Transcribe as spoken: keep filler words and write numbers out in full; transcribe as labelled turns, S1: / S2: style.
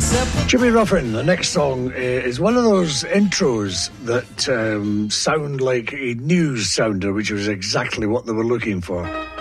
S1: Jimmy Ruffin, the next song uh, is one of those intros that um, sound like a news sounder, which was exactly what they were looking for.